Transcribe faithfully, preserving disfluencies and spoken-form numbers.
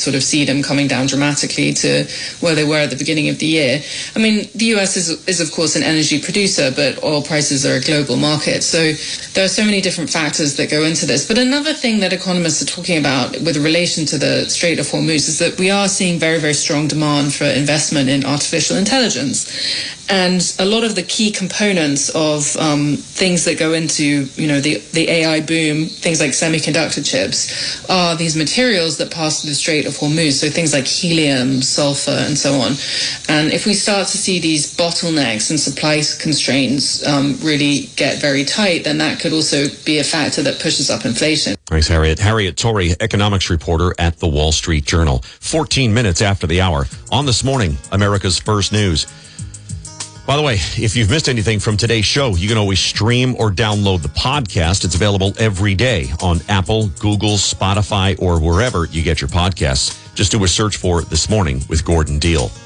sort of see them coming down dramatically to where they were at the beginning of the year. I mean, the U S is, is of course, an energy producer, but oil prices are a global market. So there are so many different factors that go into this. But another thing that economists are talking about with relation to the Strait of Hormuz is that we are seeing very, very strong demand for investment in artificial intelligence. And a lot of the key components of um, things that go into, you know, the, the A I boom, things like semiconductor chips, are these materials that pass through the Strait of Hormuz. So things like helium, sulfur, and so on. And if we start to see these bottlenecks and supply constraints um, really get very tight, then that could also be a factor that pushes up inflation. Thanks, Harriet. Harriet Torrey, economics reporter at the Wall Street Journal. fourteen minutes after the hour on This Morning, America's First News. By the way, if you've missed anything from today's show, you can always stream or download the podcast. It's available every day on Apple, Google, Spotify, or wherever you get your podcasts. Just do a search for This Morning with Gordon Deal.